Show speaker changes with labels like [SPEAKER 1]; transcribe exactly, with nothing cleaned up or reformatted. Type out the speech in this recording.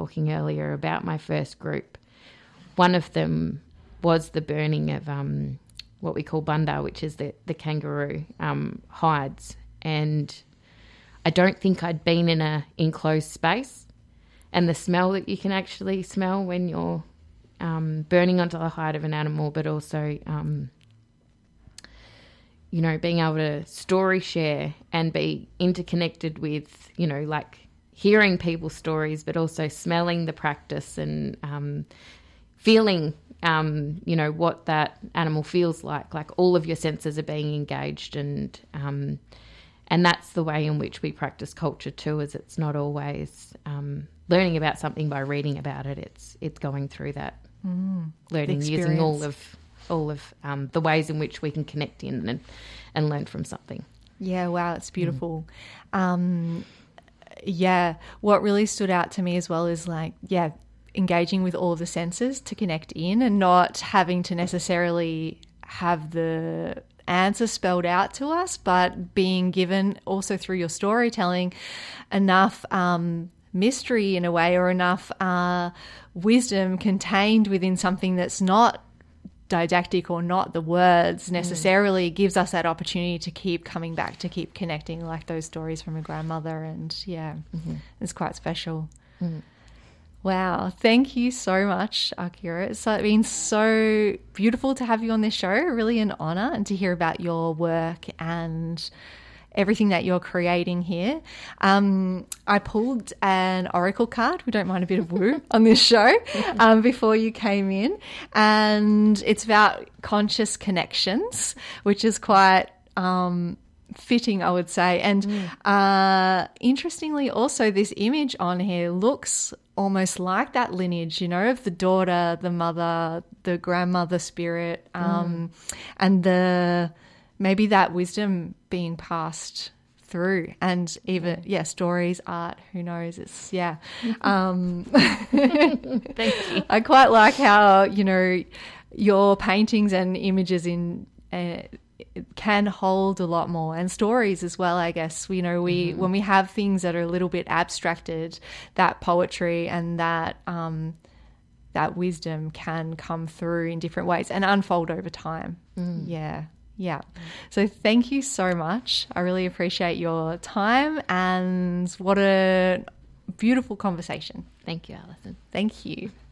[SPEAKER 1] talking earlier about my first group, one of them was the burning of um, what we call bunda, which is the, the kangaroo um, hides. And I don't think I'd been in a enclosed space, and the smell that you can actually smell when you're um, burning onto the hide of an animal, but also, um, you know, being able to story share and be interconnected with, you know, like hearing people's stories, but also smelling the practice and um, feeling, um, you know, what that animal feels like. Like all of your senses are being engaged, and um, and that's the way in which we practice culture too. Is it's not always um, learning about something by reading about it. It's it's going through that mm, learning, using all of all of um, the ways in which we can connect in and and learn from something.
[SPEAKER 2] Yeah, wow, it's beautiful. Mm. Um, yeah, what really stood out to me as well is like, yeah, engaging with all of the senses to connect in, and not having to necessarily have the answer spelled out to us, but being given also through your storytelling enough um, mystery in a way, or enough uh, wisdom contained within something that's not didactic or not the words necessarily, mm. gives us that opportunity to keep coming back, to keep connecting, like those stories from a grandmother. And yeah, mm-hmm. it's quite special. Mm. Wow. Thank you so much, Akira. It's been so beautiful to have you on this show. Really an honour, and to hear about your work and everything that you're creating here. Um, I pulled an oracle card, we don't mind a bit of woo, on this show um, before you came in, and it's about conscious connections, which is quite um, fitting, I would say. And mm. uh, interestingly also, this image on here looks almost like that lineage, you know, of the daughter, the mother, the grandmother spirit, um, mm. and the maybe that wisdom being passed through, and even, yeah, stories, art, who knows, it's, yeah. Um,
[SPEAKER 1] Thank you.
[SPEAKER 2] I quite like how, you know, your paintings and images in uh, can hold a lot more, and stories as well, I guess. You know, we mm-hmm. when we have things that are a little bit abstracted, that poetry and that um, that wisdom can come through in different ways and unfold over time. Mm. Yeah. Yeah. So thank you so much. I really appreciate your time, and what a beautiful conversation.
[SPEAKER 1] Thank you, Alison.
[SPEAKER 2] Thank you.